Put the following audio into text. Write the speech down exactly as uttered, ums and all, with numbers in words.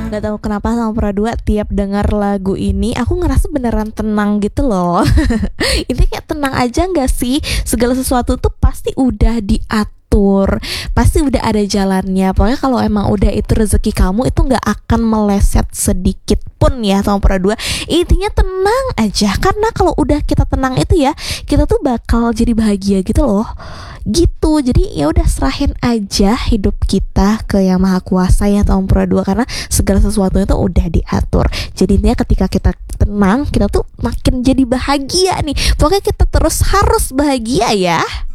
Gak tahu kenapa sama Pura dua tiap dengar lagu ini aku ngerasa beneran tenang gitu loh. Ini kayak tenang aja gak sih? Segala sesuatu tuh pasti udah diatur, pasti udah ada jalannya. Pokoknya kalau emang udah itu rezeki kamu, itu gak akan meleset sedikit pun ya sama Pura dua. Intinya tenang aja, karena kalau udah kita tenang itu ya, kita tuh bakal jadi bahagia gitu loh. Gitu. Jadi ya udah serahin aja hidup kita ke Yang Maha Kuasa ya Tahun Pura dua, karena segala sesuatu itu udah diatur. Jadinya ketika kita tenang, kita tuh makin jadi bahagia nih. Pokoknya kita terus harus bahagia ya.